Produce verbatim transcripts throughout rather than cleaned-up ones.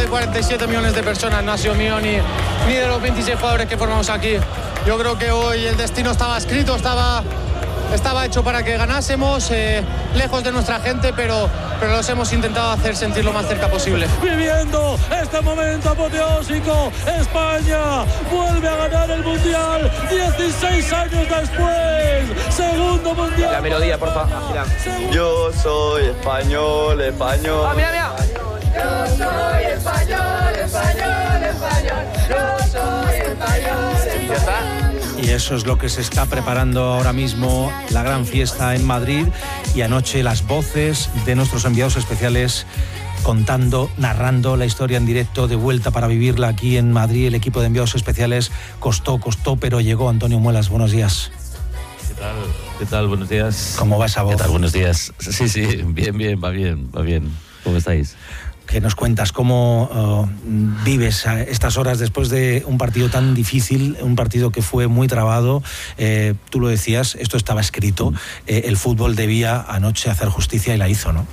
de cuarenta y siete millones de personas, no ha sido mío ni, ni de los veintiséis jugadores que formamos aquí. Yo creo que hoy el destino estaba escrito, estaba, estaba hecho para que ganásemos, eh, lejos de nuestra gente, pero, pero los hemos intentado hacer sentir lo más cerca posible. Viviendo este momento apoteósico, España vuelve a ganar el Mundial dieciséis años después. Segundo Mundial. La melodía, por favor. Yo soy español, español. Ah, mira, mira. Yo soy español, español, español. Yo soy español, español. Ya está. Y eso es lo que se está preparando ahora mismo, la gran fiesta en Madrid. Y anoche las voces de nuestros enviados especiales contando, narrando la historia en directo de vuelta para vivirla aquí en Madrid. El equipo de enviados especiales costó, costó, pero llegó. Antonio Muelas, buenos días. ¿Qué tal? ¿Qué tal? Buenos días. ¿Cómo va esa voz? ¿Qué tal? Buenos días. Sí, sí, bien, bien, va bien, va bien. ¿Cómo estáis? ¿Qué nos cuentas? ¿Cómo uh, vives estas horas después de un partido tan difícil, un partido que fue muy trabado? Eh, tú lo decías, esto estaba escrito. Eh, el fútbol debía anoche hacer justicia y la hizo, ¿no?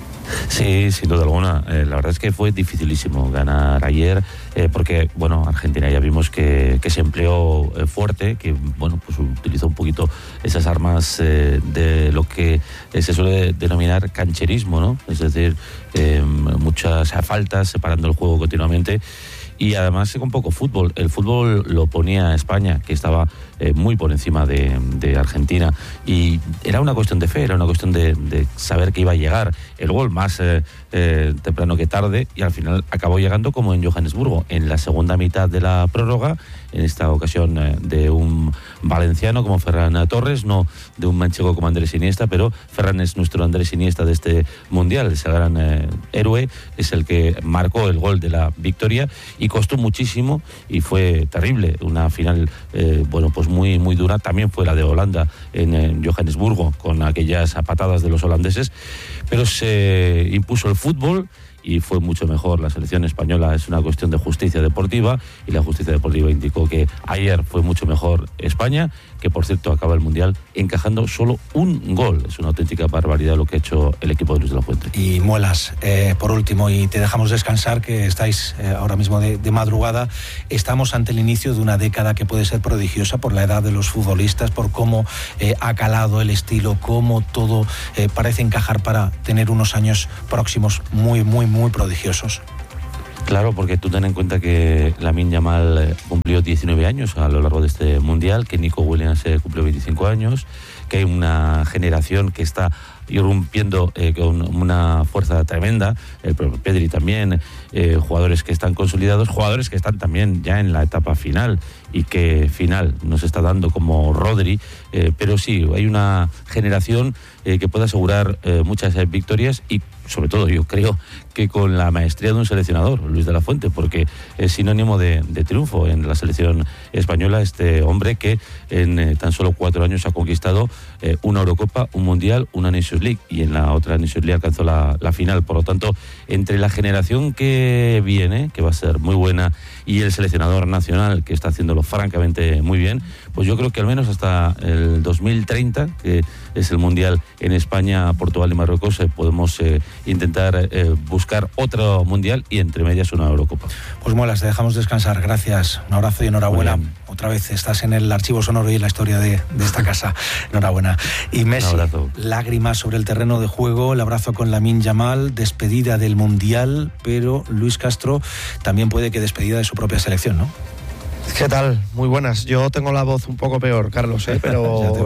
Sí, sin duda alguna. Eh, la verdad es que fue dificilísimo ganar ayer, eh, porque, bueno, Argentina ya vimos que, que se empleó eh, fuerte, que, bueno, pues utilizó un poquito esas armas eh, de lo que eh, se suele denominar cancherismo, ¿no? Es decir, eh, muchas faltas, separando el juego continuamente. Y además con poco fútbol. El fútbol lo ponía España, que estaba eh, muy por encima de, de Argentina, y era una cuestión de fe, era una cuestión de, de saber que iba a llegar el gol más eh, eh, temprano que tarde, y al final acabó llegando como en Johannesburgo, en la segunda mitad de la prórroga, en esta ocasión eh, de un valenciano como Ferran Torres, no de un manchego como Andrés Iniesta, pero Ferran es nuestro Andrés Iniesta de este Mundial, ese gran eh, héroe, es el que marcó el gol de la victoria, y costó muchísimo y fue terrible, una final eh, bueno, pues muy, muy dura. También fue la de Holanda en, en Johannesburgo, con aquellas patadas de los holandeses, pero se impuso el fútbol y fue mucho mejor. La selección española es una cuestión de justicia deportiva, y la justicia deportiva indicó que ayer fue mucho mejor España, que por cierto acaba el Mundial encajando solo un gol. Es una auténtica barbaridad lo que ha hecho el equipo de Luis de la Fuente. Y Muelas, eh, por último, y te dejamos descansar, que estáis eh, ahora mismo de, de madrugada. Estamos ante el inicio de una década que puede ser prodigiosa por la edad de los futbolistas, por cómo eh, ha calado el estilo, cómo todo eh, parece encajar para tener unos años próximos muy, muy, muy prodigiosos. Claro, porque tú ten en cuenta que Lamine Yamal cumplió diecinueve años a lo largo de este Mundial, que Nico Williams cumplió veinticinco años, que hay una generación que está irrumpiendo eh, con una fuerza tremenda, el propio Pedri también, eh, jugadores que están consolidados, jugadores que están también ya en la etapa final, y que final nos está dando como Rodri, eh, pero sí, hay una generación eh, que puede asegurar eh, muchas eh, victorias, y sobre todo yo creo que con la maestría de un seleccionador, Luis de la Fuente, porque es sinónimo de, de triunfo en la selección española este hombre que en eh, tan solo cuatro años ha conquistado eh, una Eurocopa, un Mundial, una Nations League, y en la otra Nations League alcanzó la, la final. Por lo tanto, entre la generación que viene, que va a ser muy buena, y el seleccionador nacional, que está haciéndolo francamente muy bien, pues yo creo que al menos hasta el dos mil treinta, que es el Mundial en España, Portugal y Marruecos, eh, podemos eh, intentar eh, buscar otro Mundial, y entre medias una Eurocopa. Pues Muelas, te dejamos descansar. Gracias, un abrazo y enhorabuena. Otra vez estás en el archivo sonoro y en la historia de, de esta casa. Enhorabuena. Y Messi, lágrimas sobre el terreno de juego, el abrazo con Lamine Yamal, despedida del Mundial, pero Luis Castro también puede que despedida de su propia selección, ¿no? ¿Qué tal? Muy buenas. Yo tengo la voz un poco peor, Carlos, ¿eh? Pero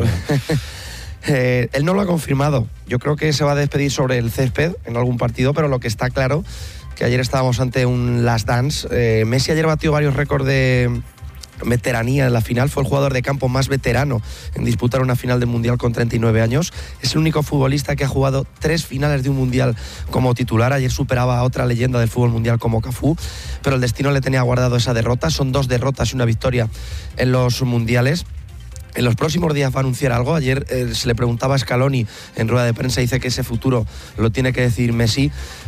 eh, él no lo ha confirmado. Yo creo que se va a despedir sobre el césped en algún partido, pero lo que está claro, que ayer estábamos ante un last dance. Eh, Messi ayer batió varios récords de veteranía en la final, fue el jugador de campo más veterano en disputar una final del Mundial con treinta y nueve años, es el único futbolista que ha jugado tres finales de un Mundial como titular. Ayer superaba a otra leyenda del fútbol mundial como Cafú, pero el destino le tenía guardado esa derrota. Son dos derrotas y una victoria en los Mundiales. En los próximos días va a anunciar algo. Ayer eh, se le preguntaba a Scaloni en rueda de prensa, dice que ese futuro lo tiene que decir Messi,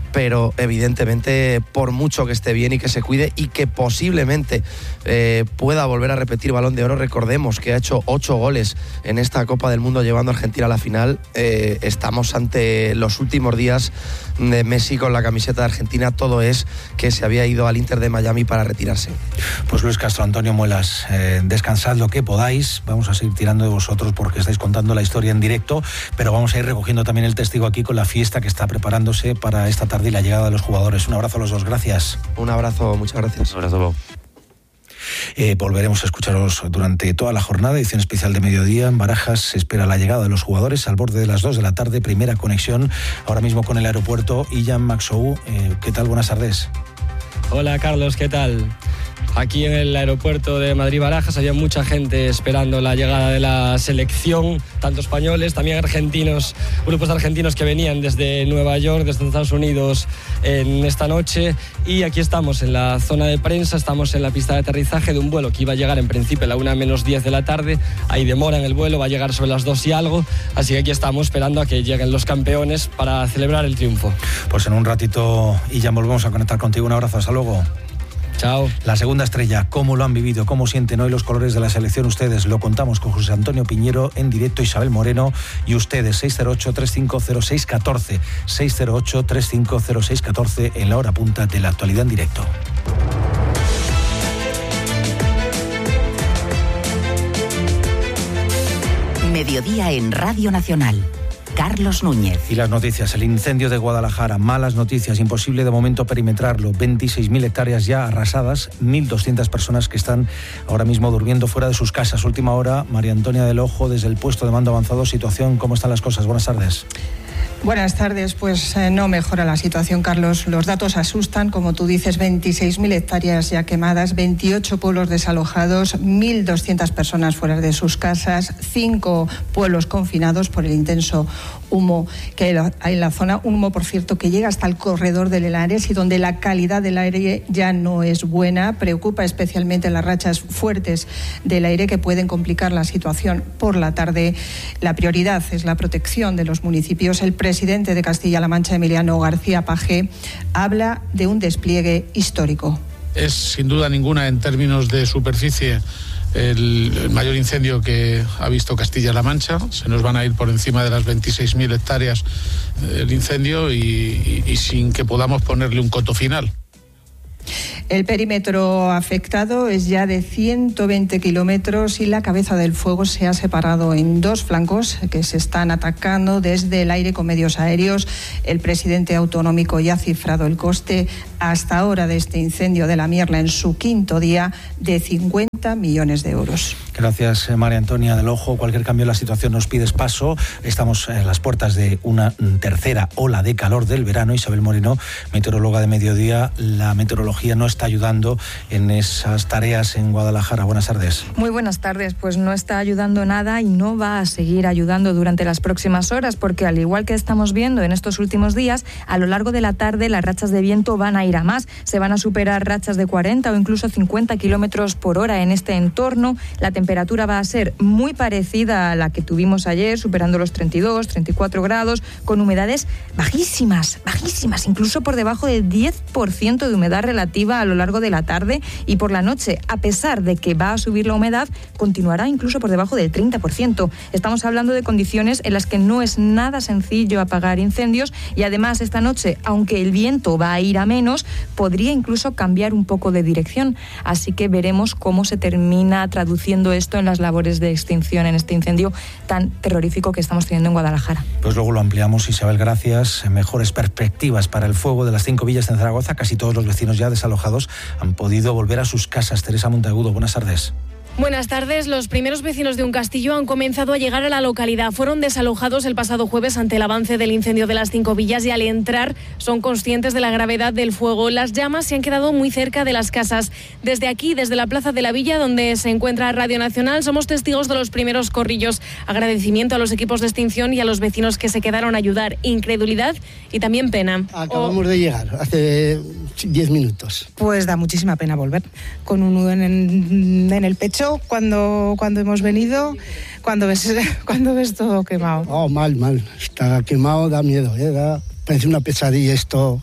pero evidentemente por mucho que esté bien y que se cuide y que posiblemente eh, pueda volver a repetir Balón de Oro, recordemos que ha hecho ocho goles en esta Copa del Mundo llevando a Argentina a la final, eh, estamos ante los últimos días de Messi con la camiseta de Argentina, todo es que se había ido al Inter de Miami para retirarse. Pues Luis Castro, Antonio Muelas, eh, descansad lo que podáis, vamos a seguir tirando de vosotros porque estáis contando la historia en directo, pero vamos a ir recogiendo también el testigo aquí con la fiesta que está preparándose para esta tarde y la llegada de los jugadores. Un abrazo a los dos, gracias. Un abrazo, muchas gracias. Un abrazo, Bob. Eh, volveremos a escucharos durante toda la jornada, edición especial de mediodía. En Barajas se espera la llegada de los jugadores al borde de las dos de la tarde, primera conexión ahora mismo con el aeropuerto. Ian Maxou, eh, ¿qué tal? Buenas tardes. Hola Carlos, ¿qué tal? Aquí en el aeropuerto de Madrid-Barajas había mucha gente esperando la llegada de la selección, tanto españoles, también argentinos, grupos de argentinos que venían desde Nueva York, desde Estados Unidos en esta noche, y aquí estamos en la zona de prensa, estamos en la pista de aterrizaje de un vuelo que iba a llegar en principio a la una menos diez de la tarde, hay demora en el vuelo, va a llegar sobre las dos y algo, así que aquí estamos esperando a que lleguen los campeones para celebrar el triunfo. Pues en un ratito y ya volvemos a conectar contigo, un abrazo, hasta luego. Chao. La segunda estrella, ¿cómo lo han vivido? ¿Cómo sienten hoy los colores de la selección ustedes? Lo contamos con José Antonio Piñero en directo, Isabel Moreno y ustedes. Seis cero ocho, tres cinco cero seis uno cuatro, seis cero ocho, tres cinco cero seis uno cuatro en la hora punta de la actualidad en directo. Mediodía en Radio Nacional. Carlos Núñez. Y las noticias, el incendio de Guadalajara, malas noticias, imposible de momento perimetrarlo, veintiséis mil hectáreas ya arrasadas, mil doscientas personas que están ahora mismo durmiendo fuera de sus casas. Última hora, María Antonia del Ojo, desde el puesto de mando avanzado, situación, ¿cómo están las cosas? Buenas tardes. Buenas tardes, pues eh, no mejora la situación, Carlos. Los datos asustan, como tú dices, veintiséis mil hectáreas ya quemadas, veintiocho pueblos desalojados, mil doscientas personas fuera de sus casas, cinco pueblos confinados por el intenso humo que hay en la zona. Un humo, por cierto, que llega hasta el corredor del Henares y donde la calidad del aire ya no es buena. Preocupa especialmente las rachas fuertes del aire que pueden complicar la situación por la tarde. La prioridad es la protección de los municipios. El presidente de Castilla-La Mancha, Emiliano García Paje, habla de un despliegue histórico. Es sin duda ninguna, en términos de superficie, el, el mayor incendio que ha visto Castilla-La Mancha. Se nos van a ir por encima de las veintiséis mil hectáreas el incendio y, y, y sin que podamos ponerle un coto final. El perímetro afectado es ya de ciento veinte kilómetros y la cabeza del fuego se ha separado en dos flancos que se están atacando desde el aire con medios aéreos. El presidente autonómico ya ha cifrado el coste hasta ahora de este incendio de la Mierla en su quinto día de cincuenta millones de euros. Gracias, María Antonia del Ojo. Cualquier cambio en la situación nos pides paso. Estamos en las puertas de una tercera ola de calor del verano. Isabel Moreno, meteoróloga de mediodía. La meteorología no está ayudando en esas tareas en Guadalajara. Buenas tardes. Muy buenas tardes. Pues no está ayudando nada y no va a seguir ayudando durante las próximas horas, porque al igual que estamos viendo en estos últimos días, a lo largo de la tarde las rachas de viento van a ir a más. Se van a superar rachas de cuarenta o incluso cincuenta kilómetros por hora en este entorno. La temperatura va a ser muy parecida a la que tuvimos ayer, superando los treinta y dos, treinta y cuatro grados, con humedades bajísimas, bajísimas, incluso por debajo del diez por ciento de humedad relativa a lo largo de la tarde, y por la noche, a pesar de que va a subir la humedad, continuará incluso por debajo del treinta por ciento. Estamos hablando de condiciones en las que no es nada sencillo apagar incendios, y además esta noche, aunque el viento va a ir a menos, podría incluso cambiar un poco de dirección. Así que veremos cómo se termina traduciendo esto en las labores de extinción en este incendio tan terrorífico que estamos teniendo en Guadalajara. Pues luego lo ampliamos, Isabel, gracias. Mejores perspectivas para el fuego de las cinco villas en Zaragoza. Casi todos los vecinos ya desalojados han podido volver a sus casas. Teresa Monteagudo, buenas tardes. Buenas tardes. Los primeros vecinos de un castillo han comenzado a llegar a la localidad. Fueron desalojados el pasado jueves ante el avance del incendio de las cinco villas y al entrar son conscientes de la gravedad del fuego. Las llamas se han quedado muy cerca de las casas. Desde aquí, desde la Plaza de la Villa, donde se encuentra Radio Nacional, somos testigos de los primeros corrillos. Agradecimiento a los equipos de extinción y a los vecinos que se quedaron a ayudar. Incredulidad y también pena. Acabamos o... de llegar hace diez minutos. Pues da muchísima pena volver. Con un nudo en el, en el pecho. Cuando, cuando hemos venido, cuando ves, cuando ves todo quemado. Oh, mal, mal. Está quemado, da miedo, ¿eh? Da, parece una pesadilla esto.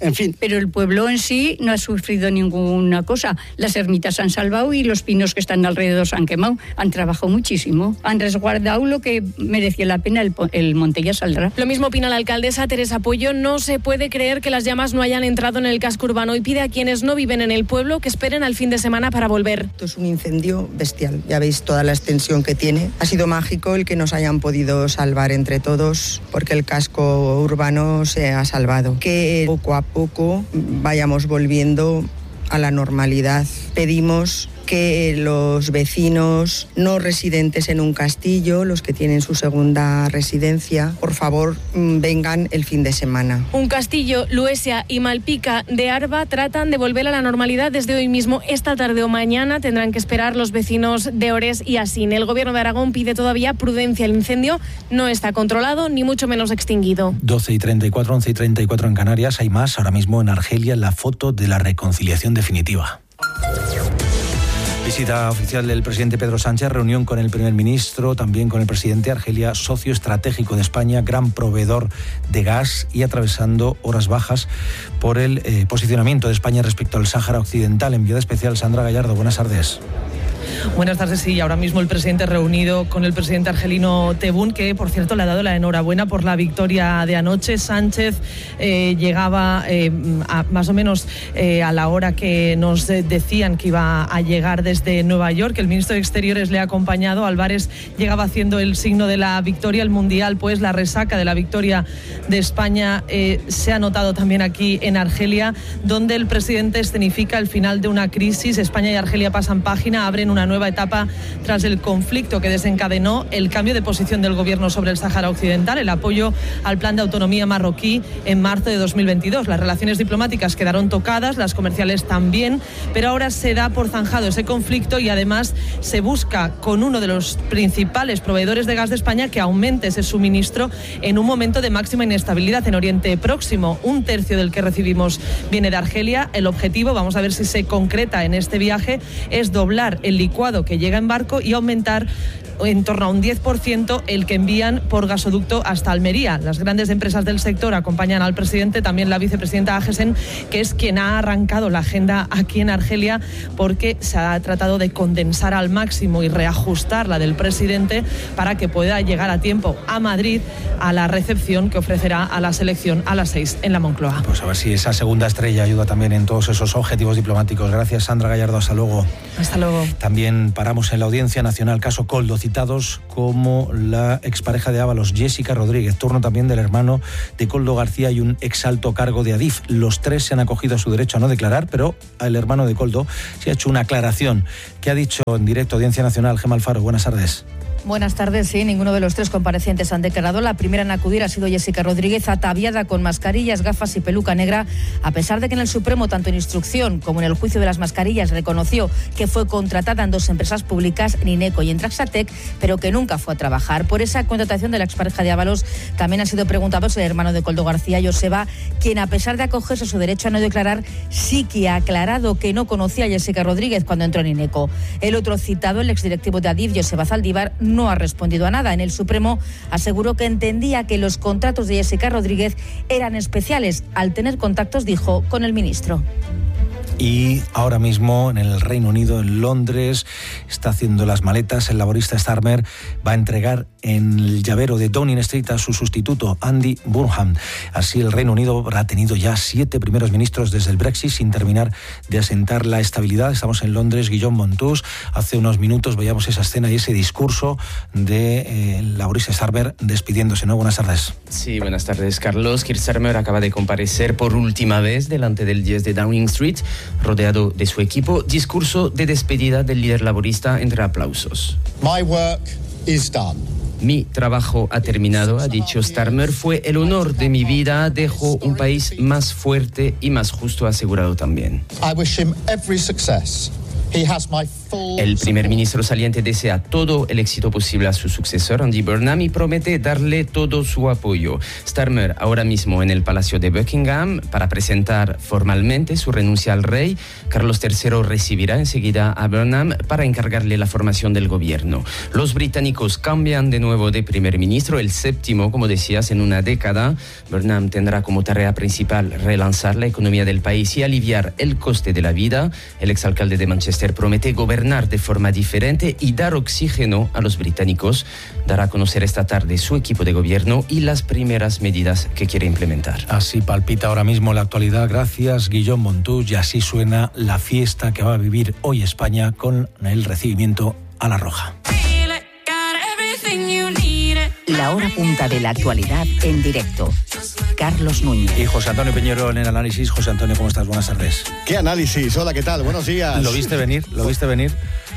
en fin. Pero el pueblo en sí no ha sufrido ninguna cosa. Las ermitas han salvado y los pinos que están alrededor se han quemado. Han trabajado muchísimo. Han resguardado lo que merecía la pena. El, el monte ya saldrá. Lo mismo opina la alcaldesa Teresa Pollo. No se puede creer que las llamas no hayan entrado en el casco urbano y pide a quienes no viven en el pueblo que esperen al fin de semana para volver. Esto es un incendio bestial. Ya veis toda la extensión que tiene. Ha sido mágico el que nos hayan podido salvar entre todos, porque el casco urbano se ha salvado. Que poco a poco vayamos volviendo a la normalidad. Pedimos que los vecinos no residentes en un castillo, los que tienen su segunda residencia, por favor vengan el fin de semana. Un Castillo, Luesia y Malpica de Arba tratan de volver a la normalidad desde hoy mismo. Esta tarde o mañana tendrán que esperar los vecinos de Ores y Asín. El gobierno de Aragón pide todavía prudencia. El incendio no está controlado ni mucho menos extinguido. doce y treinta y cuatro, once y treinta y cuatro en Canarias. Hay más ahora mismo en Argelia, la foto de la reconciliación definitiva. Visita oficial del presidente Pedro Sánchez, reunión con el primer ministro, también con el presidente. Argelia, socio estratégico de España, gran proveedor de gas y atravesando horas bajas por el eh, posicionamiento de España respecto al Sáhara Occidental. Enviada especial Sandra Gallardo, buenas tardes. Buenas tardes, sí, ahora mismo el presidente reunido con el presidente argelino Tebboune, que por cierto le ha dado la enhorabuena por la victoria de anoche. Sánchez eh, llegaba eh, a, más o menos eh, a la hora que nos de, decían que iba a llegar desde Nueva York. El ministro de Exteriores le ha acompañado. Álvarez llegaba haciendo el signo de la victoria. El Mundial, pues la resaca de la victoria de España eh, se ha notado también aquí en Argelia, donde el presidente escenifica el final de una crisis. España y Argelia pasan página, abren una nueva etapa tras el conflicto que desencadenó el cambio de posición del gobierno sobre el Sáhara Occidental, el apoyo al plan de autonomía marroquí en marzo de dos mil veintidós. Las relaciones diplomáticas quedaron tocadas, las comerciales también, pero ahora se da por zanjado ese conflicto y además se busca con uno de los principales proveedores de gas de España que aumente ese suministro en un momento de máxima inestabilidad en Oriente Próximo. Un tercio del que recibimos viene de Argelia. El objetivo, vamos a ver si se concreta en este viaje, es doblar el licuado que llega en barco y aumentar en torno a un diez por ciento el que envían por gasoducto hasta Almería. Las grandes empresas del sector acompañan al presidente, también la vicepresidenta Agesen, que es quien ha arrancado la agenda aquí en Argelia, porque se ha tratado de condensar al máximo y reajustar la del presidente para que pueda llegar a tiempo a Madrid a la recepción que ofrecerá a la selección a las seis en la Moncloa. Pues a ver si esa segunda estrella ayuda también en todos esos objetivos diplomáticos. Gracias, Sandra Gallardo. Hasta luego. Hasta luego. También paramos en la Audiencia Nacional, caso Koldo, citados como la expareja de Ábalos, Jessica Rodríguez, turno también del hermano de Koldo García y un exalto cargo de Adif. Los tres se han acogido a su derecho a no declarar, pero el hermano de Koldo se ha hecho una aclaración. ¿Qué ha dicho en directo Audiencia Nacional? Gemma Alfaro, buenas tardes. Buenas tardes, sí, ninguno de los tres comparecientes han declarado. La primera en acudir ha sido Jessica Rodríguez, ataviada con mascarillas, gafas y peluca negra, a pesar de que en el Supremo, tanto en instrucción como en el juicio de las mascarillas, reconoció que fue contratada en dos empresas públicas, Nineco y Entraxatec, pero que nunca fue a trabajar. Por esa contratación de la expareja de Ábalos también ha sido preguntado el hermano de Koldo García, Joseba, quien a pesar de acogerse a su derecho a no declarar, sí que ha aclarado que no conocía a Jessica Rodríguez cuando entró en Nineco. El otro citado, el exdirectivo de Adif, Joseba Zaldívar, no ha respondido a nada. En el Supremo aseguró que entendía que los contratos de Jessica Rodríguez eran especiales. Al tener contactos, dijo, con el ministro. Y ahora mismo en el Reino Unido, en Londres, está haciendo las maletas. El laborista Starmer va a entregar en el llavero de Downing Street a su sustituto, Andy Burnham. Así el Reino Unido ha tenido ya siete primeros ministros desde el Brexit sin terminar de asentar la estabilidad. Estamos en Londres, Guillaume Montus. Hace unos minutos veíamos esa escena y ese discurso del eh, laborista Starmer despidiéndose, ¿no? Buenas tardes. Sí, buenas tardes, Carlos. Keir Starmer acaba de comparecer por última vez delante del diez de Downing Street, rodeado de su equipo. Discurso de despedida del líder laborista entre aplausos. My work is done. Mi trabajo ha terminado, ha dicho Starmer. Fue el honor de mi vida. Dejo un país más fuerte y más justo asegurado también. I wish him every success He has my full El primer ministro saliente desea todo el éxito posible a su sucesor, Andy Burnham, y promete darle todo su apoyo. Starmer ahora mismo en el Palacio de Buckingham para presentar formalmente su renuncia al rey. Carlos tercero recibirá enseguida a Burnham para encargarle la formación del gobierno. Los británicos cambian de nuevo de primer ministro, el séptimo, como decías, en una década. Burnham tendrá como tarea principal relanzar la economía del país y aliviar el coste de la vida. El exalcalde de Manchester promete gobernar de forma diferente y dar oxígeno a los británicos. Dará a conocer esta tarde su equipo de gobierno y las primeras medidas que quiere implementar. Así palpita ahora mismo la actualidad. Gracias, Guillaume Montull. Y así suena la fiesta que va a vivir hoy España con el recibimiento a la Roja. La hora punta de la actualidad en directo. Carlos Núñez. Y José Antonio Peñero en el análisis. José Antonio, ¿cómo estás? Buenas tardes. ¿Qué análisis? Hola, ¿qué tal? Buenos días. ¿Lo viste venir? ¿Lo viste venir?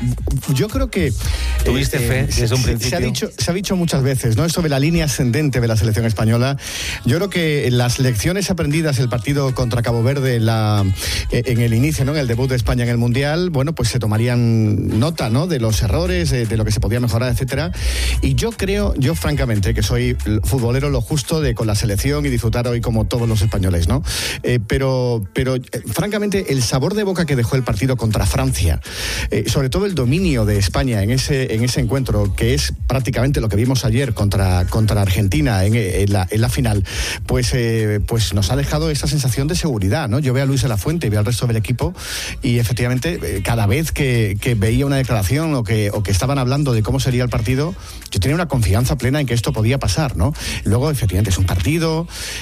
Yo creo que... ¿Tuviste eh, fe desde se, un principio? Se ha, dicho, se ha dicho muchas veces, ¿no? Esto de la línea ascendente de la selección española. Yo creo que las lecciones aprendidas el partido contra Cabo Verde la, en el inicio, ¿no? En el debut de España en el Mundial, bueno, pues se tomarían nota, ¿no? De los errores, de, de lo que se podía mejorar, etcétera. Y yo creo, yo francamente, que soy futbolero lo justo de con la selección y disfrutar hoy como todos los españoles, ¿no? Eh, pero, pero eh, francamente, el sabor de boca que dejó el partido contra Francia, eh, sobre todo el dominio de España en ese, en ese encuentro, que es prácticamente lo que vimos ayer contra, contra Argentina en, en, la, en la final, pues, eh, pues nos ha dejado esa sensación de seguridad, ¿no? Yo veo a Luis de la Fuente y veo al resto del equipo y efectivamente eh, cada vez que, que veía una declaración o que, o que estaban hablando de cómo sería el partido, yo tenía una confianza plena en que esto podía pasar, ¿no? Luego, efectivamente, es un partido,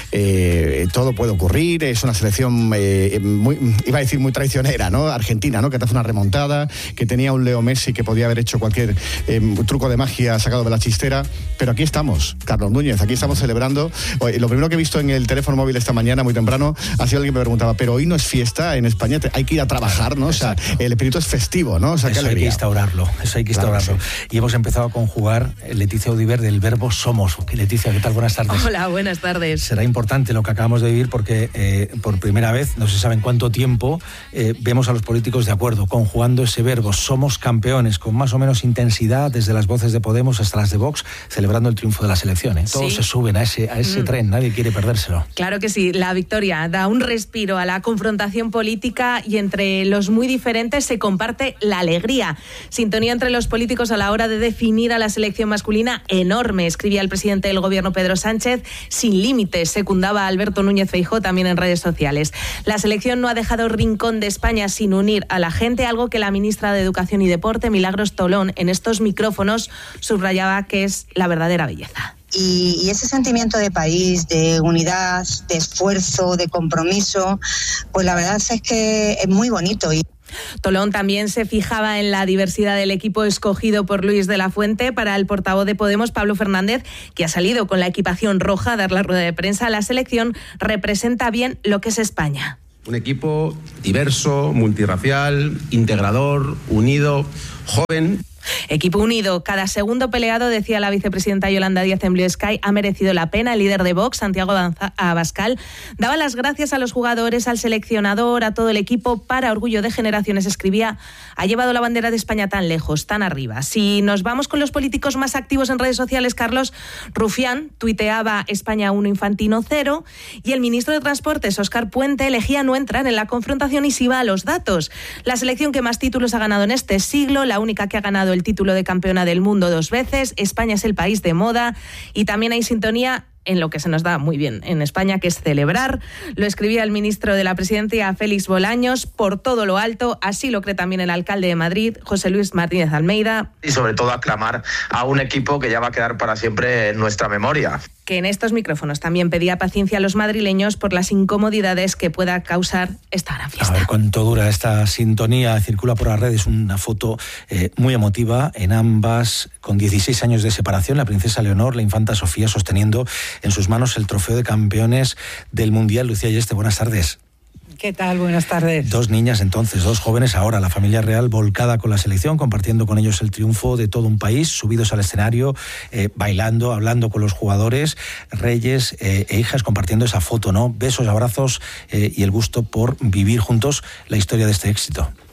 eh, todo puede ocurrir, es una selección eh, muy, iba a decir muy traicionera, ¿no? Argentina, ¿no? Que te hace una remontada, que tenía un Leo Messi que podía haber hecho cualquier eh, truco de magia sacado de la chistera, pero aquí estamos, Carlos Núñez, aquí estamos celebrando. Oye, lo primero que he visto en el teléfono móvil esta mañana, muy temprano, ha sido alguien que me preguntaba, pero hoy no es fiesta en España, hay que ir a trabajar, ¿no? O sea, el espíritu es festivo, ¿no? O sea, eso qué hay que instaurarlo, eso hay que Claro, instaurarlo. sí. Y hemos empezado a conjugar, Leticia Audiver, del verbo somos. Leticia, ¿qué tal? Buenas tardes. Hola, buenas tardes. Será importante lo que acabamos de vivir porque eh, por primera vez, no se sabe en cuánto tiempo, eh, vemos a los políticos de acuerdo, conjugando ese verbo, somos campeones, con más o menos intensidad, desde las voces de Podemos hasta las de Vox, celebrando el triunfo de la selección. ¿eh? Todos Sí. se suben a ese, a ese Mm. tren, nadie quiere perdérselo. Claro que sí, la victoria da un respiro a la confrontación política y entre los muy diferentes se comparte la alegría. Sintonía entre los políticos a la hora de definir a la selección masculina enorme, escribía el presidente del gobierno Pedro Sánchez, sin límites, secundaba a Alberto Núñez Feijóo también en redes sociales. La selección no ha dejado rincón de España sin unir a la gente, algo que la ministra de Educación y Deporte, Milagros Tolón, en estos micrófonos subrayaba que es la verdadera belleza. Y, y ese sentimiento de país, de unidad, de esfuerzo, de compromiso, pues la verdad es que es muy bonito. Y Tolón también se fijaba en la diversidad del equipo escogido por Luis de la Fuente. Para el portavoz de Podemos, Pablo Fernández, que ha salido con la equipación roja a dar la rueda de prensa, la selección representa bien lo que es España. Un equipo diverso, multirracial, integrador, unido, joven. Equipo unido, cada segundo peleado, decía la vicepresidenta Yolanda Díaz en Blue Sky, ha merecido la pena. El líder de Vox, Santiago Abascal, daba las gracias a los jugadores, al seleccionador, a todo el equipo. Para orgullo de generaciones, escribía, ha llevado la bandera de España tan lejos, tan arriba. Si nos vamos con los políticos más activos en redes sociales, Carlos, Rufián tuiteaba España uno, Infantino cero, y el ministro de Transportes, Óscar Puente, elegía no entrar en la confrontación y si va a los datos. La selección que más títulos ha ganado en este siglo, la única que ha ganado el título de campeona del mundo dos veces, España es el país de moda, y también hay sintonía en lo que se nos da muy bien en España, que es celebrar. Lo escribía el ministro de la Presidencia, Félix Bolaños, por todo lo alto. Así lo cree también el alcalde de Madrid, José Luis Martínez Almeida. Y sobre todo aclamar a un equipo que ya va a quedar para siempre en nuestra memoria. Que en estos micrófonos también pedía paciencia a los madrileños por las incomodidades que pueda causar esta gran fiesta. A ver cuánto dura esta sintonía. Circula por las redes una foto eh, muy emotiva en ambas, con dieciséis años de separación, la princesa Leonor, la infanta Sofía, sosteniendo en sus manos el trofeo de campeones del Mundial. Lucía Yeste, buenas tardes. ¿Qué tal? Buenas tardes. Dos niñas entonces, dos jóvenes ahora, la familia real volcada con la selección, compartiendo con ellos el triunfo de todo un país, subidos al escenario, eh, bailando, hablando con los jugadores, reyes eh, e hijas compartiendo esa foto, ¿no? Besos, abrazos eh, y el gusto por vivir juntos la historia de este éxito.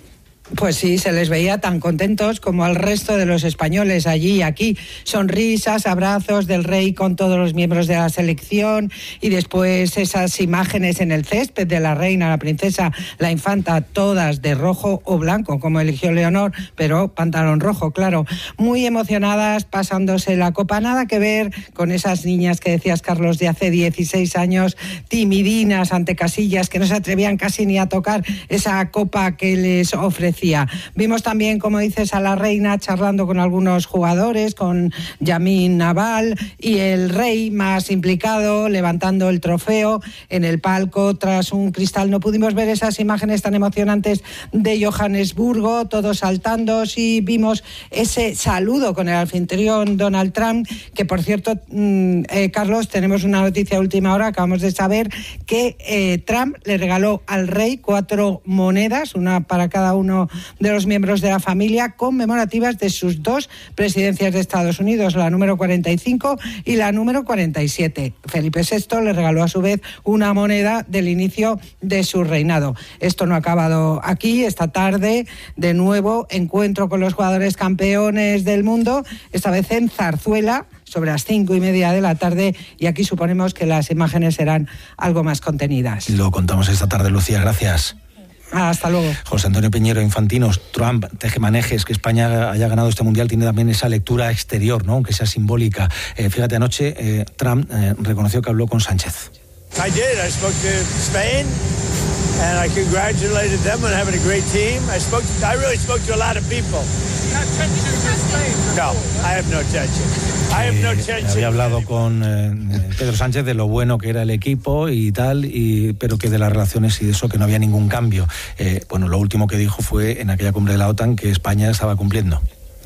Pues sí, se les veía tan contentos como al resto de los españoles allí y aquí. Sonrisas, abrazos del rey con todos los miembros de la selección y después esas imágenes en el césped de la reina, la princesa, la infanta, todas de rojo o blanco, como eligió Leonor, pero pantalón rojo, claro. Muy emocionadas, pasándose la copa. Nada que ver con esas niñas que decías, Carlos, de hace dieciséis años, timidinas ante Casillas, que no se atrevían casi ni a tocar esa copa que les ofrecía. Vimos también, como dices, a la reina charlando con algunos jugadores, con Yamin Naval, y el rey más implicado, levantando el trofeo en el palco tras un cristal. No pudimos ver esas imágenes tan emocionantes de Johannesburgo, todos saltando. Sí vimos ese saludo con el anfitrión Donald Trump, que por cierto, mmm, eh, Carlos, tenemos una noticia a última hora, acabamos de saber que eh, Trump le regaló al rey cuatro monedas, una para cada uno de los miembros de la familia, conmemorativas de sus dos presidencias de Estados Unidos, la número cuarenta y cinco y la número cuarenta y siete. Felipe sexto le regaló a su vez una moneda del inicio de su reinado. Esto no ha acabado aquí. Esta tarde, de nuevo, encuentro con los jugadores campeones del mundo, esta vez en Zarzuela, sobre las cinco y media de la tarde, y aquí suponemos que las imágenes serán algo más contenidas. Lo contamos esta tarde, Lucía, gracias. Hasta luego. José Antonio Piñero, Infantinos, Trump, tejemanejes, que España haya ganado este Mundial tiene también esa lectura exterior, ¿no? Aunque sea simbólica. Eh, fíjate, anoche eh, Trump eh, reconoció que habló con Sánchez. I did. I spoke to Spain and I congratulated them on having a great team. I spoke to, I really spoke to a lot of people. You have tensions with Spain? No, I have no tension. I have no tension. Eh, había hablado con eh, Pedro Sánchez de lo bueno que era el equipo y tal, y, pero que de las relaciones y de eso que no había ningún cambio. Eh, bueno, lo último que dijo fue en aquella cumbre de la OTAN que España estaba cumpliendo.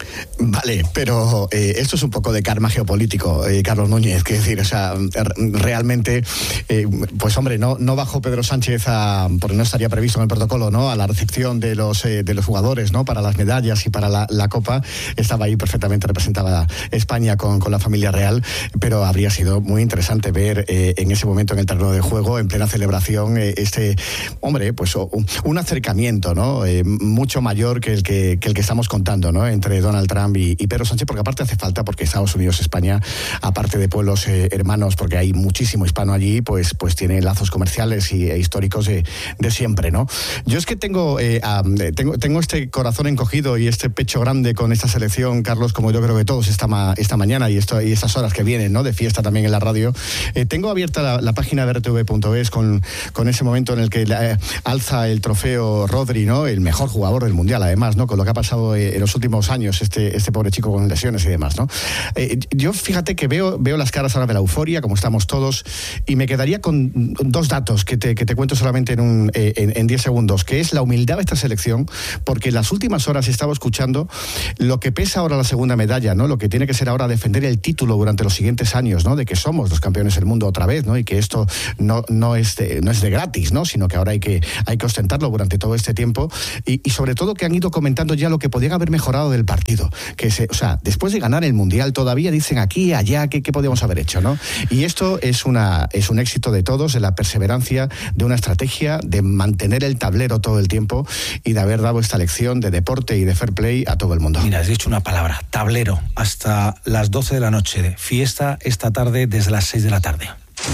Vale, pero eh, esto es un poco de karma geopolítico, eh, Carlos Núñez, que decir, o sea, realmente, eh, pues hombre, no, no bajó Pedro Sánchez a, porque no estaría previsto en el protocolo, ¿no?, a la recepción de los eh, de los jugadores, ¿no?, para las medallas y para la, la copa. Estaba ahí perfectamente representada España con, con la familia real, pero habría sido muy interesante ver eh, en ese momento en el terreno de juego, en plena celebración, eh, este, hombre, pues un, un acercamiento, ¿no?, eh, mucho mayor que el que, que el que estamos contando, ¿no?, entre Donald Trump y, y Pedro Sánchez, porque aparte hace falta, porque Estados Unidos, España, aparte de pueblos eh, hermanos, porque hay muchísimo hispano allí, pues, pues tiene lazos comerciales y, e históricos de, de siempre, ¿no? Yo es que tengo, eh, um, tengo tengo este corazón encogido y este pecho grande con esta selección, Carlos, como yo creo que todos esta, ma, esta mañana y, esto, y estas horas que vienen, ¿no?, de fiesta también en la radio. Eh, tengo abierta la, la página de R T V punto es con, con ese momento en el que eh, alza el trofeo Rodri, ¿no?, el mejor jugador del Mundial, además, ¿no?, con lo que ha pasado eh, en los últimos años, este, este pobre chico con lesiones y demás, ¿no? Eh, yo fíjate que veo, veo las caras ahora de la euforia, como estamos todos, y me quedaría con dos datos que te, que te cuento solamente en un eh, en, en diez segundos, que es la humildad de esta selección, porque en las últimas horas he estado escuchando lo que pesa ahora la segunda medalla, ¿no?, lo que tiene que ser ahora defender el título durante los siguientes años, ¿no?, de que somos los campeones del mundo otra vez, ¿no?, y que esto no, no, es, de, no es de gratis, ¿no?, sino que ahora hay que, hay que ostentarlo durante todo este tiempo, y, y sobre todo que han ido comentando ya lo que podían haber mejorado del partido, que se, o sea, después de ganar el Mundial todavía dicen aquí, allá, ¿qué, qué podíamos haber hecho, ¿no? Y esto es, una, es un éxito de todos, de la perseverancia, de una estrategia, de mantener el tablero todo el tiempo y de haber dado esta lección de deporte y de fair play a todo el mundo. Mira, has dicho una palabra, tablero, hasta las doce de la noche, fiesta esta tarde desde las seis de la tarde.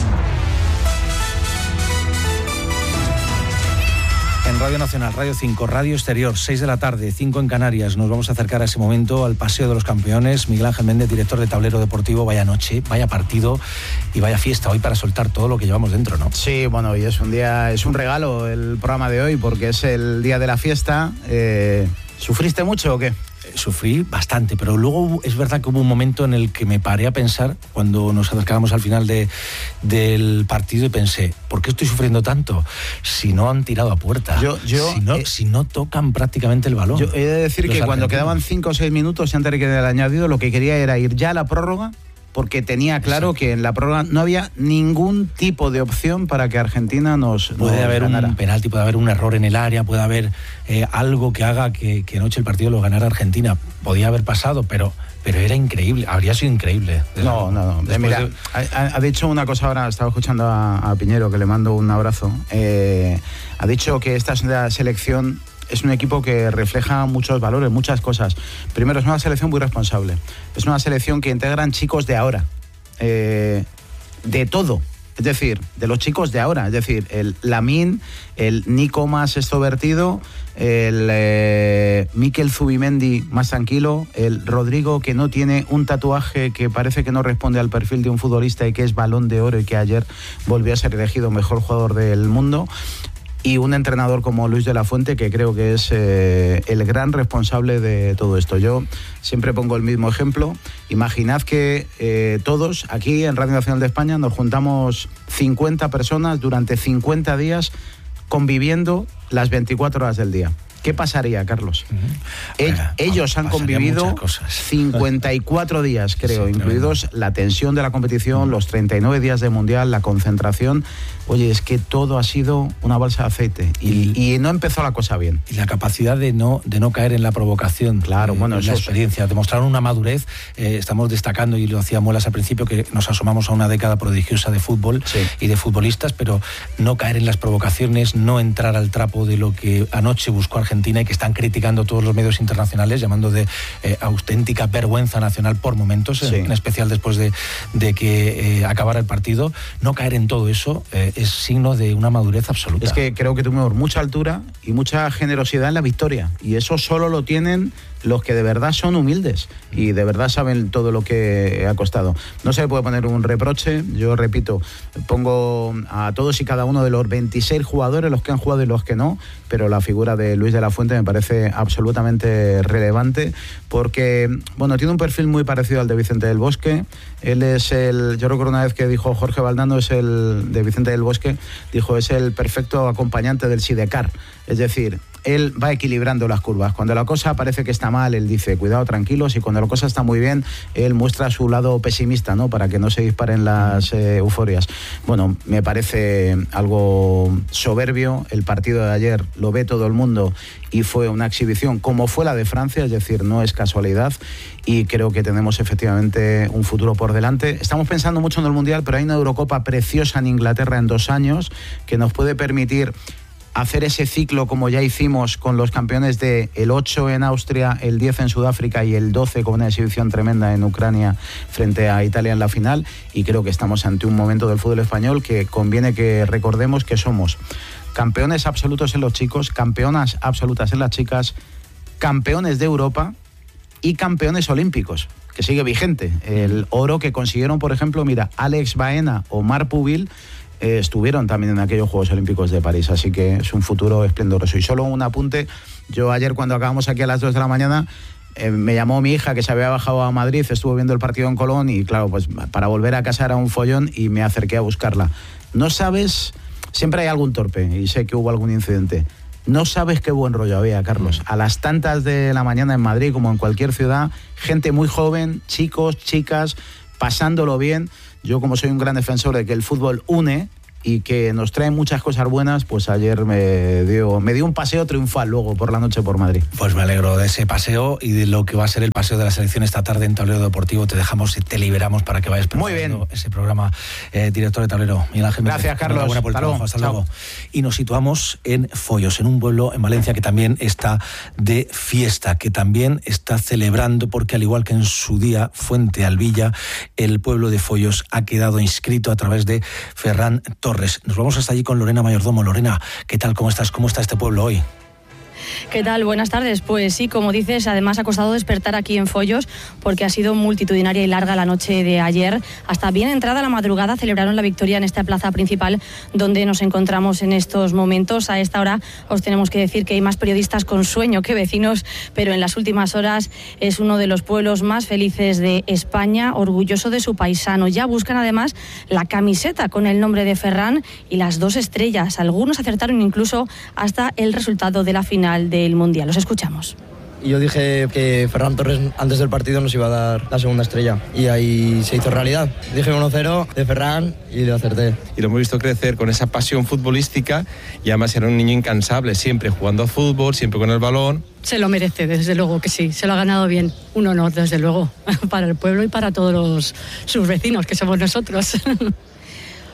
En Radio Nacional, Radio cinco, Radio Exterior, seis de la tarde, cinco en Canarias. Nos vamos a acercar a ese momento al Paseo de los Campeones. Miguel Ángel Méndez, director de Tablero Deportivo. Vaya noche, vaya partido y vaya fiesta hoy para soltar todo lo que llevamos dentro, ¿no? Sí, bueno, hoy es un día, es un regalo el programa de hoy porque es el día de la fiesta. Eh, ¿Sufriste mucho o qué? Sufrí bastante, pero luego es verdad que hubo un momento en el que me paré a pensar cuando nos acercábamos al final de, del partido y pensé, ¿por qué estoy sufriendo tanto? Si no han tirado a puerta, yo, yo, si, no, eh, si no tocan prácticamente el balón. Yo he de decir que cuando quedaban cinco o seis minutos antes de que el añadido, lo que quería era ir ya a la prórroga, porque tenía claro Exacto. que en la prórroga no había ningún tipo de opción para que Argentina nos Puede nos haber ganara. un penalti, puede haber un error en el área, puede haber eh, algo que haga que, que anoche el partido lo ganara Argentina. Podía haber pasado, pero pero era increíble, habría sido increíble. No, no, no. Mira, de... ha, ha dicho una cosa ahora, estaba escuchando a, a Piñero, que le mando un abrazo. Eh, ha dicho que esta es una selección es un equipo que refleja muchos valores, muchas cosas. Primero, es una selección muy responsable. Es una selección que integran chicos de ahora. Eh, de todo. Es decir, de los chicos de ahora, es decir, el Lamine, el Nico más extrovertido, el eh, Mikel Zubimendi más tranquilo, el Rodrigo que no tiene un tatuaje que parece que no responde al perfil de un futbolista y que es Balón de Oro y que ayer volvió a ser elegido mejor jugador del mundo. Y un entrenador como Luis de la Fuente, que creo que es eh, el gran responsable de todo esto. Yo siempre pongo el mismo ejemplo. Imaginad que eh, todos aquí en Radio Nacional de España nos juntamos cincuenta personas durante cincuenta días conviviendo las veinticuatro horas del día. ¿Qué pasaría, Carlos? Uh-huh. El, Venga, ellos han convivido cincuenta y cuatro días, creo, sí, incluidos la tensión de la competición, uh-huh. los treinta y nueve días de Mundial, la concentración. Oye, es que todo ha sido una balsa de aceite y, y, y no empezó la cosa bien. Y la capacidad de no, de no caer en la provocación. Claro, eh, bueno, la experiencia. Demostraron una madurez. Eh, estamos destacando, y lo hacía Muelas al principio, que nos asomamos a una década prodigiosa de fútbol sí. y de futbolistas, pero no caer en las provocaciones, no entrar al trapo de lo que anoche buscó Argentina y que están criticando todos los medios internacionales, llamando de eh, auténtica vergüenza nacional por momentos, sí. en especial después de, de que eh, acabara el partido. No caer en todo eso eh, es signo de una madurez absoluta. Es que creo que tuvimos mucha altura y mucha generosidad en la victoria, y eso solo lo tienen los que de verdad son humildes y de verdad saben todo lo que ha costado. No se le puede poner un reproche. Yo repito, pongo a todos y cada uno de los veintiséis jugadores, los que han jugado y los que no, pero la figura de Luis de la Fuente me parece absolutamente relevante porque, bueno, tiene un perfil muy parecido al de Vicente del Bosque. Él es el, yo recuerdo una vez que dijo Jorge Valdano, es el de Vicente del Bosque, dijo, es el perfecto acompañante del Sidecar. Es decir, él va equilibrando las curvas. Cuando la cosa parece que está mal, él dice, cuidado, tranquilos, y cuando la cosa está muy bien, él muestra su lado pesimista, ¿no? Para que no se disparen las eh, euforias. Bueno, me parece algo soberbio. El partido de ayer lo ve todo el mundo y fue una exhibición como fue la de Francia, es decir, no es casualidad, y creo que tenemos efectivamente un futuro por delante. Estamos pensando mucho en el Mundial, pero hay una Eurocopa preciosa en Inglaterra en dos años que nos puede permitir hacer ese ciclo como ya hicimos con los campeones de el ocho en Austria, el diez en Sudáfrica y el doce con una exhibición tremenda en Ucrania frente a Italia en la final, y creo que estamos ante un momento del fútbol español que conviene que recordemos que somos campeones absolutos en los chicos, campeonas absolutas en las chicas, campeones de Europa y campeones olímpicos, que sigue vigente. El oro que consiguieron, por ejemplo, mira, Alex Baena o Marc Pubil, Eh, estuvieron también en aquellos Juegos Olímpicos de París, así que es un futuro esplendoroso. Y solo un apunte, yo ayer cuando acabamos aquí a las dos de la mañana, eh, me llamó mi hija que se había bajado a Madrid, estuvo viendo el partido en Colón y claro, pues para volver a casa era un follón y me acerqué a buscarla. No sabes, siempre hay algún torpe y sé que hubo algún incidente. No sabes qué buen rollo había, Carlos. A las tantas de la mañana en Madrid, como en cualquier ciudad, gente muy joven, chicos, chicas, pasándolo bien. Yo, como soy un gran defensor de que el fútbol une y que nos trae muchas cosas buenas, pues ayer me dio, me dio un paseo triunfal luego por la noche por Madrid. Pues me alegro de ese paseo y de lo que va a ser el paseo de la selección esta tarde en Tablero Deportivo. Te dejamos y te liberamos para que vayas preparando Muy bien. ese programa. Eh, director de Tablero, Miguel Ángel. Gracias, Carlos. Buena por el trabajo. Hasta luego. Y nos situamos en Foios, en un pueblo en Valencia que también está de fiesta, que también está celebrando, porque al igual que en su día Fuente Alvilla, el pueblo de Foios ha quedado inscrito a través de Ferran Torres. Nos vamos hasta allí con Lorena Mayordomo. Lorena, ¿qué tal? ¿Cómo estás? ¿Cómo está este pueblo hoy? ¿Qué tal? Buenas tardes. Pues sí, como dices, además ha costado despertar aquí en Foios porque ha sido multitudinaria y larga la noche de ayer. Hasta bien entrada la madrugada celebraron la victoria en esta plaza principal donde nos encontramos en estos momentos. A esta hora os tenemos que decir que hay más periodistas con sueño que vecinos, pero en las últimas horas es uno de los pueblos más felices de España, orgulloso de su paisano. Ya buscan además la camiseta con el nombre de Ferran y las dos estrellas. Algunos acertaron incluso hasta el resultado de la final del Mundial. Los escuchamos. Y yo dije que Ferran Torres antes del partido nos iba a dar la segunda estrella y ahí se hizo realidad. Dije uno cero de Ferran y le acerté. Y lo hemos visto crecer con esa pasión futbolística y además era un niño incansable, siempre jugando a fútbol, siempre con el balón. Se lo merece, desde luego que sí, se lo ha ganado bien. Un honor, desde luego, para el pueblo y para todos los, sus vecinos, que somos nosotros.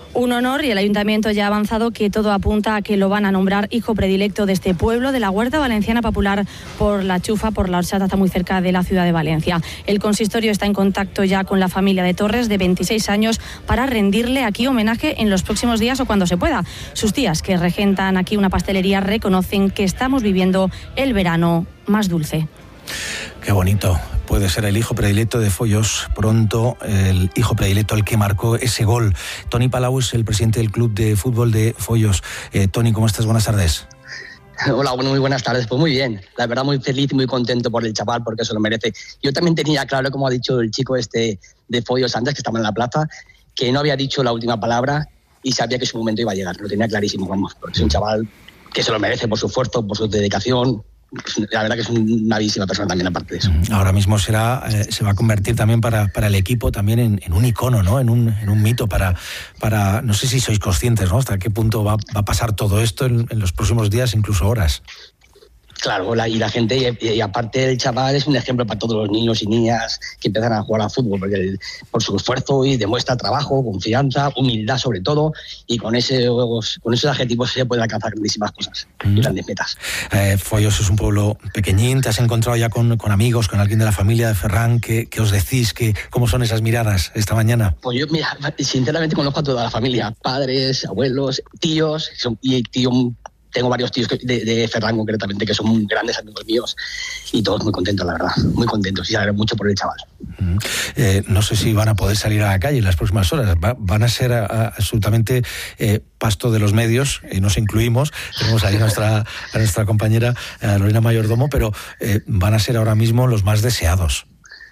Un honor, y el Ayuntamiento ya ha avanzado que todo apunta a que lo van a nombrar hijo predilecto de este pueblo, de la Huerta Valenciana Popular, por la Chufa, por la Orxata, está muy cerca de la ciudad de Valencia. El consistorio está en contacto ya con la familia de Torres, de veintiséis años, para rendirle aquí homenaje en los próximos días o cuando se pueda. Sus tías, que regentan aquí una pastelería, reconocen que estamos viviendo el verano más dulce. Qué bonito. Puede ser el hijo predilecto de Foyos, pronto el hijo predilecto, el que marcó ese gol. Toni Palau es el presidente del club de fútbol de Foyos. Eh, Toni, ¿cómo estás? Buenas tardes. Hola, bueno, muy buenas tardes. Pues muy bien, la verdad muy feliz y muy contento por el chaval, porque se lo merece. Yo también tenía claro, como ha dicho el chico este de Foyos antes, que estaba en la plaza, que no había dicho la última palabra y sabía que su momento iba a llegar. Lo tenía clarísimo, vamos, porque es un chaval que se lo merece por su esfuerzo, por su dedicación. La verdad que es una bellísima persona también, aparte de eso. Ahora mismo será, eh, se va a convertir también para, para el equipo también en, en un icono, ¿no? En un, en un mito para, para, no sé si sois conscientes, ¿no? Hasta qué punto va, va a pasar todo esto en, en los próximos días, incluso horas. Claro, la, y la gente, y, y aparte el chaval es un ejemplo para todos los niños y niñas que empiezan a jugar al fútbol, porque el, por su esfuerzo y demuestra trabajo, confianza, humildad sobre todo, y con, ese, con esos adjetivos se pueden alcanzar grandísimas cosas, mm. grandes metas. Eh, Foyos es un pueblo pequeñín, te has encontrado ya con, con amigos, con alguien de la familia de Ferran, ¿qué, qué os decís? ¿Qué, ¿Cómo son esas miradas esta mañana? Pues yo, mira, sinceramente conozco a toda la familia, padres, abuelos, tíos, son, y tío... Tengo varios tíos de, de Ferran concretamente que son grandes amigos míos y todos muy contentos, la verdad, muy contentos y alegro mucho por el chaval. Mm. Eh, no sé si van a poder salir a la calle en las próximas horas, Va, van a ser a, a, absolutamente eh, pasto de los medios, y nos incluimos, tenemos ahí a nuestra, a nuestra compañera a Lorena Mayordomo, pero eh, van a ser ahora mismo los más deseados.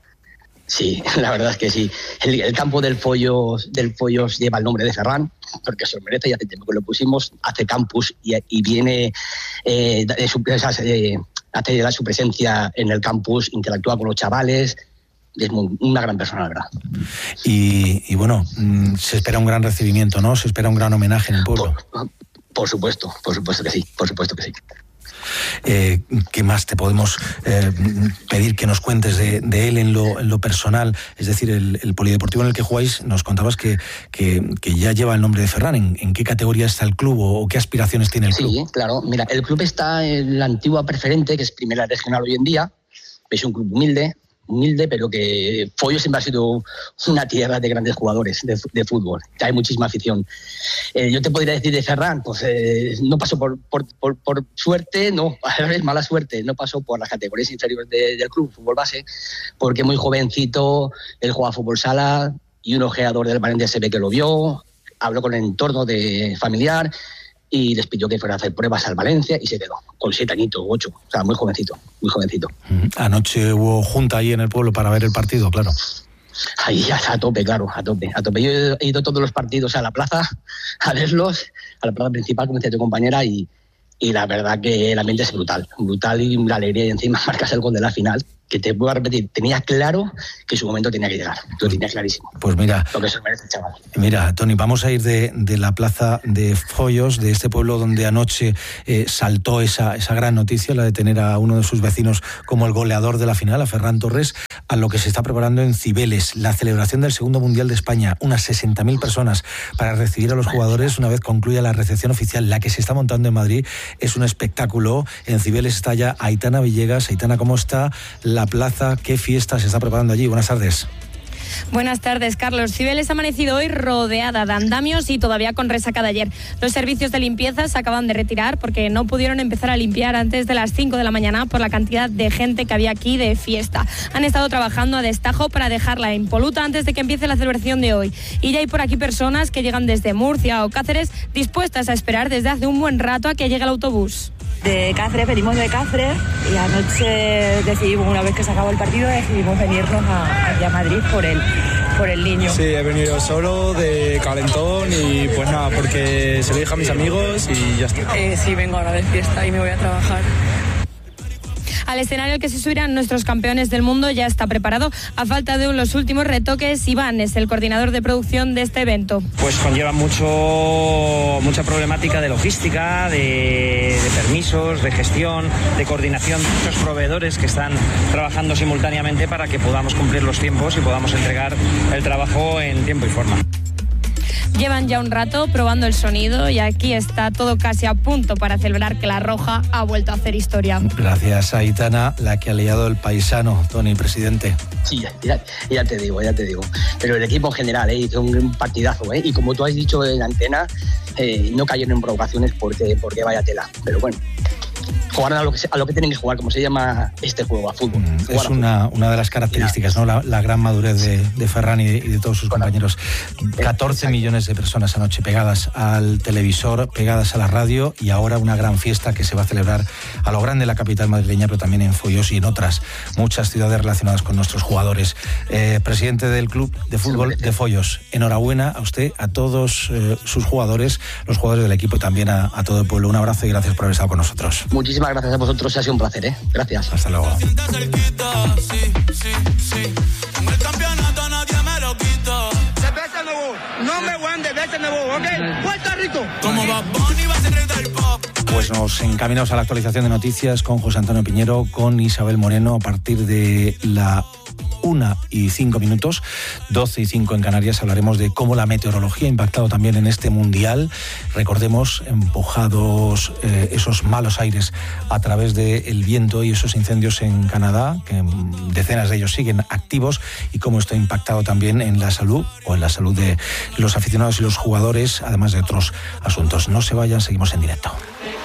Sí, la verdad es que sí. El, el campo del Foyos, del Foyos lleva el nombre de Ferran, porque se lo merece, y hace tiempo que lo pusimos, hace campus y, y viene eh, de su, eh, hace su presencia en el campus, interactúa con los chavales, es muy, una gran persona, la verdad. Y, y bueno, se espera un gran recibimiento, ¿no? Se espera un gran homenaje en el pueblo. Por, por supuesto, por supuesto que sí, por supuesto que sí. Eh, ¿Qué más te podemos eh, pedir que nos cuentes de, de él en lo, en lo personal? Es decir, el, el polideportivo en el que jugáis, nos contabas que, que, que ya lleva el nombre de Ferran. ¿En, en qué categoría está el club o, o qué aspiraciones tiene el club? Sí, claro. Mira, el club está en la antigua Preferente, que es primera regional hoy en día. Es un club humilde, humilde, pero que Foyos siempre ha sido una tierra de grandes jugadores de, de fútbol. Hay muchísima afición. Eh, yo te podría decir de Ferran, pues eh, no pasó por, por, por, por suerte, no, es mala suerte, no pasó por las categorías inferiores de, del club, fútbol base, porque muy jovencito, él jugaba fútbol sala y un ojeador del Valencia se ve que lo vio, habló con el entorno de familiar y les pidió que fuera a hacer pruebas al Valencia y se quedó, con siete añitos, ocho, o sea, muy jovencito, muy jovencito. Anoche hubo junta ahí en el pueblo para ver el partido, claro. Ahí ya a tope, claro, a tope, a tope. Yo he ido todos los partidos a la plaza a verlos, a la plaza principal, como decía tu compañera, y, y la verdad que el ambiente es brutal, brutal y la alegría, y encima marcas el gol de la final, que te voy a repetir, tenía claro que su momento tenía que llegar, lo tenía clarísimo. Pues mira, lo que se merece el chaval. Mira, Toni, vamos a ir de, de la plaza de Foyos, de este pueblo donde anoche eh, saltó esa, esa gran noticia, la de tener a uno de sus vecinos como el goleador de la final, a Ferran Torres, a lo que se está preparando en Cibeles, la celebración del segundo Mundial de España, unas sesenta mil personas para recibir a los jugadores una vez concluya la recepción oficial. La que se está montando en Madrid es un espectáculo. En Cibeles está ya Aitana Villegas. Aitana, ¿cómo está la plaza? ¿Qué fiesta se está preparando allí? Buenas tardes. Buenas tardes, Carlos. Cibeles ha amanecido hoy rodeada de andamios y todavía con resaca de ayer. Los servicios de limpieza se acaban de retirar porque no pudieron empezar a limpiar antes de las cinco de la mañana por la cantidad de gente que había aquí de fiesta. Han estado trabajando a destajo para dejarla impoluta antes de que empiece la celebración de hoy. Y ya hay por aquí personas que llegan desde Murcia o Cáceres dispuestas a esperar desde hace un buen rato a que llegue el autobús. De Cáceres, venimos de Cáceres y anoche decidimos, una vez que se acabó el partido, decidimos venirnos a, aquí a Madrid por el, por el niño. Sí, he venido solo, de calentón y pues nada, porque se lo dije a mis amigos y ya está. Eh, sí, vengo ahora de fiesta y me voy a trabajar. Al escenario al que se subirán nuestros campeones del mundo ya está preparado. A falta de los últimos retoques, Iván es el coordinador de producción de este evento. Pues conlleva mucho, mucha problemática de logística, de, de permisos, de gestión, de coordinación de muchos proveedores que están trabajando simultáneamente para que podamos cumplir los tiempos y podamos entregar el trabajo en tiempo y forma. Llevan ya un rato probando el sonido y aquí está todo casi a punto para celebrar que la Roja ha vuelto a hacer historia. Gracias, Aitana, la que ha liado el paisano, Toni, presidente. Sí, ya, ya te digo, ya te digo. Pero el equipo en general, ¿eh? Hizo un partidazo, ¿eh? Y como tú has dicho en la antena, eh, no cayeron en provocaciones porque, porque vaya tela. Pero bueno, jugaron a lo, que, a lo que tienen que jugar, como se llama este juego, a fútbol. Es una, una de las características, ¿no? La, la gran madurez de, de Ferran y de, y de todos sus compañeros. catorce millones de personas anoche pegadas al televisor, pegadas a la radio, y ahora una gran fiesta que se va a celebrar a lo grande en la capital madrileña, pero también en Foyos y en otras muchas ciudades relacionadas con nuestros jugadores. Eh, presidente del Club de Fútbol de Foyos, enhorabuena a usted, a todos eh, sus jugadores, los jugadores del equipo y también a, a todo el pueblo. Un abrazo y gracias por haber estado con nosotros. Muchísimas gracias a vosotros, ha sido un placer, ¿eh? Gracias. Hasta luego. Pues nos encaminamos a la actualización de noticias con José Antonio Piñero, con Isabel Moreno, a partir de la una y cinco minutos, doce y cinco en Canarias. Hablaremos de cómo la meteorología ha impactado también en este mundial. Recordemos, empujados eh, esos malos aires a través del viento y esos incendios en Canadá, que decenas de ellos siguen activos, y cómo esto ha impactado también en la salud o en la salud de los aficionados y los jugadores, además de otros asuntos. No se vayan, seguimos en directo.